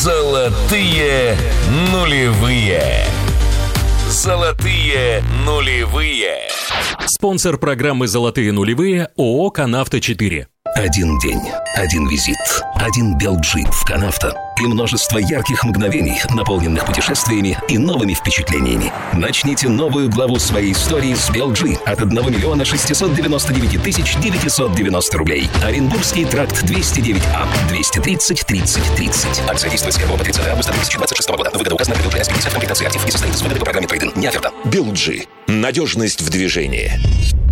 Золотые нулевые. Золотые нулевые. Спонсор программы «Золотые нулевые» ООО «Канавто-4». Один день, один визит, один Белджи в Канавто и множество ярких мгновений, наполненных путешествиями и новыми впечатлениями. Начните новую главу своей истории с Белджи от 1 699 990 рублей. Оренбургский тракт 209А, 230 30 30. Акция действует с 1 по 30 августа 2026 года. Выгода указана в Белджи СП в комплектации актив и состоит с выгодой по программе трейдинг. Не оферта. Белджи. Надежность в движении.